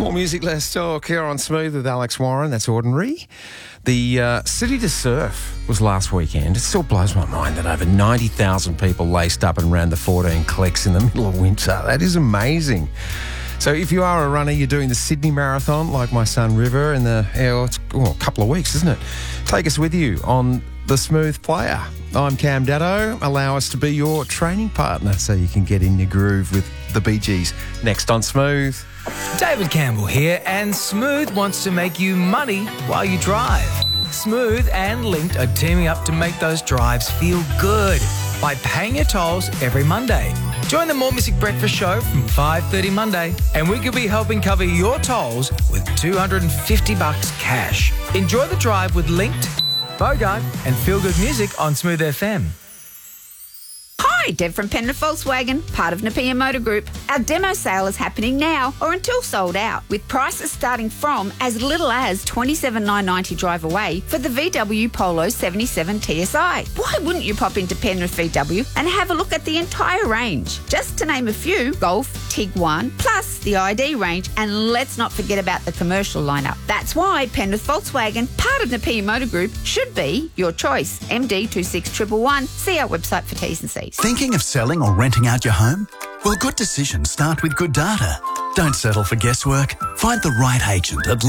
More music, less talk here on Smooth with Alex Warren. That's Ordinary. The City to Surf was last weekend. It still blows my mind that over 90,000 people laced up and ran the 14 clicks in the middle of winter. That is amazing. So if you are a runner, you're doing the Sydney Marathon like my son River in a couple of weeks, isn't it? Take us with you on The Smooth Player. I'm Cam Daddo. Allow us to be your training partner so you can get in your groove with the Bee Gees. Next on Smooth. David Campbell here, and Smooth wants to make you money while you drive. Smooth and Linked are teaming up to make those drives feel good by paying your tolls every Monday. Join the More Music Breakfast Show from 5:30 Monday, and we could be helping cover your tolls with $250 cash. Enjoy the drive with Linked, Bogart and Feel Good Music on Smooth FM. Hi, Deb from Penrith Volkswagen, part of Napier Motor Group. Our demo sale is happening now or until sold out, with prices starting from as little as $27,990 drive away for the VW Polo 77 TSI. Why wouldn't you pop into Penrith VW and have a look at the entire range? Just to name a few: Golf, Tiguan, plus the ID range, and let's not forget about the commercial lineup. That's why Penrith Volkswagen, part of Napier Motor Group, should be your choice. MD 26111. See our website for T's and C's. Thinking of selling or renting out your home? Well, good decisions start with good data. Don't settle for guesswork. Find the right agent at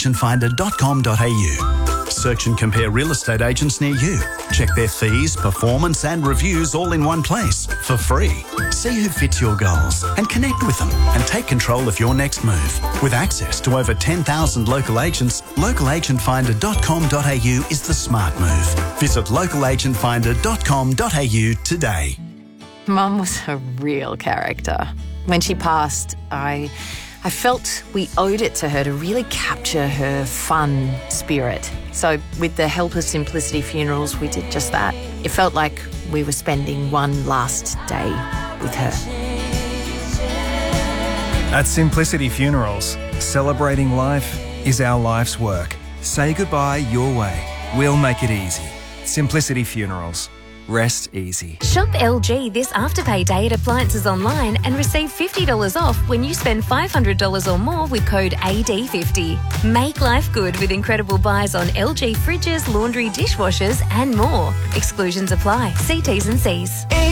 localagentfinder.com.au. Search and compare real estate agents near you. Check their fees, performance and reviews all in one place for free. See who fits your goals and connect with them and take control of your next move. With access to over 10,000 local agents, localagentfinder.com.au is the smart move. Visit localagentfinder.com.au today. Mum was a real character. When she passed, I felt we owed it to her to really capture her fun spirit. So with the help of Simplicity Funerals, we did just that. It felt like we were spending one last day with her. At Simplicity Funerals, celebrating life is our life's work. Say goodbye your way. We'll make it easy. Simplicity Funerals. Rest easy. Shop LG this Afterpay Day at Appliances Online and receive $50 off when you spend $500 or more with code AD50. Make life good with incredible buys on LG fridges, laundry, dishwashers and more. Exclusions apply. See T's and C's.